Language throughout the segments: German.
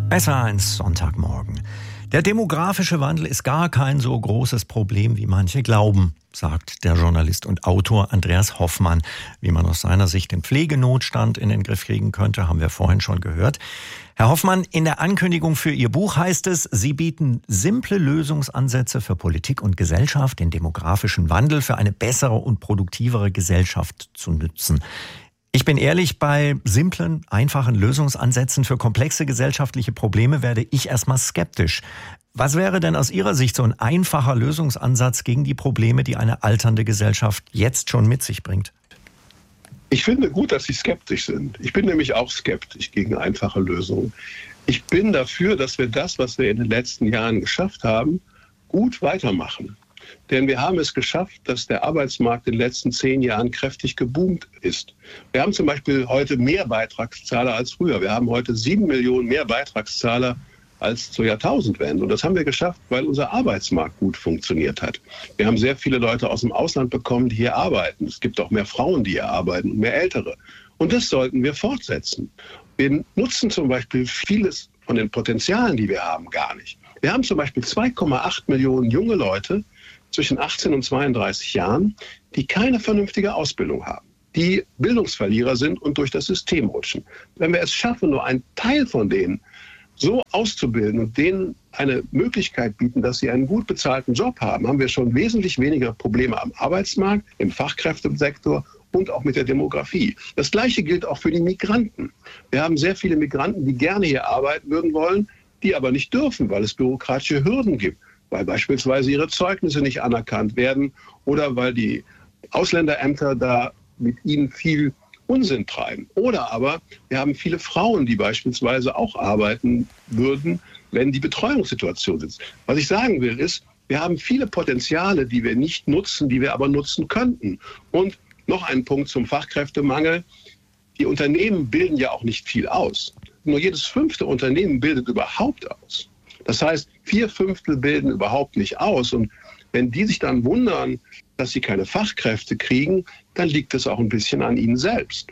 SR1 Sonntagmorgen. Der demografische Wandel ist gar kein so großes Problem, wie manche glauben, sagt der Journalist und Autor Andreas Hoffmann. Wie man aus seiner Sicht den Pflegenotstand in den Griff kriegen könnte, haben wir vorhin schon gehört. Herr Hoffmann, in der Ankündigung für Ihr Buch heißt es, Sie bieten simple Lösungsansätze für Politik und Gesellschaft, den demografischen Wandel für eine bessere und produktivere Gesellschaft zu nützen. Ich bin ehrlich, bei simplen, einfachen Lösungsansätzen für komplexe gesellschaftliche Probleme werde ich erstmal skeptisch. Was wäre denn aus Ihrer Sicht so ein einfacher Lösungsansatz gegen die Probleme, die eine alternde Gesellschaft jetzt schon mit sich bringt? Ich finde gut, dass Sie skeptisch sind. Ich bin nämlich auch skeptisch gegen einfache Lösungen. Ich bin dafür, dass wir das, was wir in den letzten Jahren geschafft haben, gut weitermachen. Denn wir haben es geschafft, dass der Arbeitsmarkt in den letzten 10 Jahren kräftig geboomt ist. Wir haben zum Beispiel heute mehr Beitragszahler als früher. Wir haben heute 7 Millionen mehr Beitragszahler als zur Jahrtausendwende. Und das haben wir geschafft, weil unser Arbeitsmarkt gut funktioniert hat. Wir haben sehr viele Leute aus dem Ausland bekommen, die hier arbeiten. Es gibt auch mehr Frauen, die hier arbeiten und mehr Ältere. Und das sollten wir fortsetzen. Wir nutzen zum Beispiel vieles von den Potenzialen, die wir haben, gar nicht. Wir haben zum Beispiel 2,8 Millionen junge Leute zwischen 18 und 32 Jahren, die keine vernünftige Ausbildung haben, die Bildungsverlierer sind und durch das System rutschen. Wenn wir es schaffen, nur einen Teil von denen so auszubilden und denen eine Möglichkeit bieten, dass sie einen gut bezahlten Job haben, haben wir schon wesentlich weniger Probleme am Arbeitsmarkt, im Fachkräftesektor und auch mit der Demografie. Das Gleiche gilt auch für die Migranten. Wir haben sehr viele Migranten, die gerne hier arbeiten würden wollen, die aber nicht dürfen, weil es bürokratische Hürden gibt, weil beispielsweise ihre Zeugnisse nicht anerkannt werden oder weil die Ausländerämter da mit ihnen viel Unsinn treiben. Oder aber wir haben viele Frauen, die beispielsweise auch arbeiten würden, wenn die Betreuungssituation ist. Was ich sagen will ist, wir haben viele Potenziale, die wir nicht nutzen, die wir aber nutzen könnten. Und noch ein Punkt zum Fachkräftemangel. Die Unternehmen bilden ja auch nicht viel aus. Nur jedes 5. Unternehmen bildet überhaupt aus. Das heißt, 4/5 bilden überhaupt nicht aus. Und wenn die sich dann wundern, dass sie keine Fachkräfte kriegen, dann liegt es auch ein bisschen an ihnen selbst.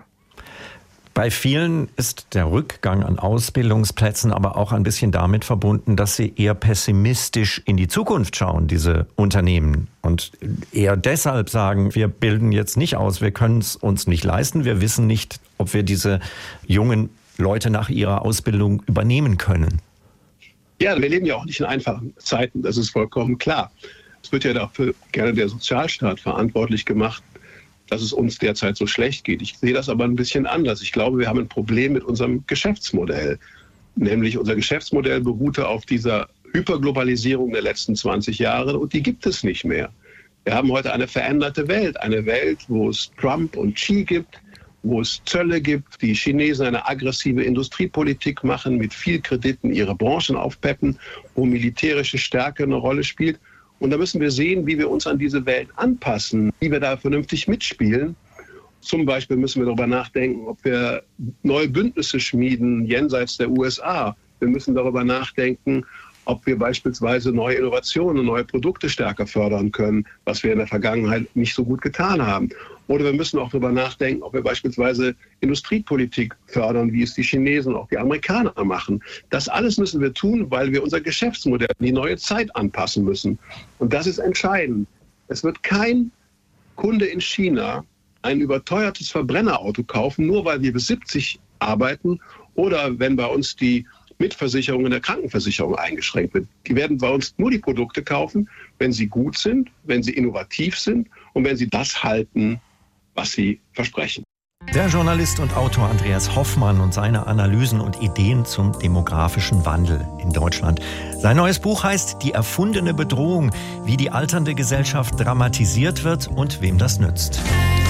Bei vielen ist der Rückgang an Ausbildungsplätzen aber auch ein bisschen damit verbunden, dass sie eher pessimistisch in die Zukunft schauen, diese Unternehmen. Und eher deshalb sagen, wir bilden jetzt nicht aus, wir können es uns nicht leisten, wir wissen nicht, ob wir diese jungen Leute nach ihrer Ausbildung übernehmen können. Ja, wir leben ja auch nicht in einfachen Zeiten, das ist vollkommen klar. Es wird ja dafür gerne der Sozialstaat verantwortlich gemacht, dass es uns derzeit so schlecht geht. Ich sehe das aber ein bisschen anders. Ich glaube, wir haben ein Problem mit unserem Geschäftsmodell. Nämlich unser Geschäftsmodell beruhte auf dieser Hyperglobalisierung der letzten 20 Jahre und die gibt es nicht mehr. Wir haben heute eine veränderte Welt. Eine Welt, wo es Trump und Xi gibt, wo es Zölle gibt, die Chinesen eine aggressive Industriepolitik machen, mit viel Krediten ihre Branchen aufpeppen, wo militärische Stärke eine Rolle spielt. Und da müssen wir sehen, wie wir uns an diese Welt anpassen, wie wir da vernünftig mitspielen. Zum Beispiel müssen wir darüber nachdenken, ob wir neue Bündnisse schmieden jenseits der USA. Wir müssen darüber nachdenken, ob wir beispielsweise neue Innovationen, neue Produkte stärker fördern können, was wir in der Vergangenheit nicht so gut getan haben. Oder wir müssen auch darüber nachdenken, ob wir beispielsweise Industriepolitik fördern, wie es die Chinesen und auch die Amerikaner machen. Das alles müssen wir tun, weil wir unser Geschäftsmodell an die neue Zeit anpassen müssen. Und das ist entscheidend. Es wird kein Kunde in China ein überteuertes Verbrennerauto kaufen, nur weil wir bis 70 arbeiten oder wenn bei uns die Mitversicherung in der Krankenversicherung eingeschränkt wird. Die werden bei uns nur die Produkte kaufen, wenn sie gut sind, wenn sie innovativ sind und wenn sie das halten, was sie versprechen. Der Journalist und Autor Andreas Hoffmann und seine Analysen und Ideen zum demografischen Wandel in Deutschland. Sein neues Buch heißt Die erfundene Bedrohung, wie die alternde Gesellschaft dramatisiert wird und wem das nützt.